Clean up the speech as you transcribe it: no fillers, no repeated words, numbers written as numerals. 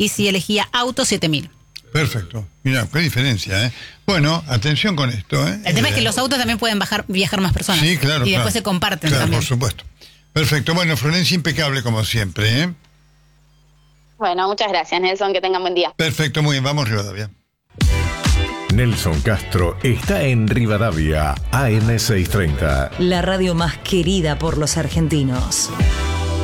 y si elegía auto, 7.000. Perfecto. Mira, qué diferencia, ¿eh? Bueno, atención con esto, ¿eh? El tema es que los autos también pueden viajar más personas. Sí, claro. Y después claro. se comparten claro, también. por supuesto. Perfecto. Bueno, Florencia, impecable como siempre, ¿eh? Bueno, muchas gracias, Nelson. Que tengan buen día. Perfecto, muy bien. Vamos, Rivadavia. Nelson Castro está en Rivadavia, AM630. La radio más querida por los argentinos.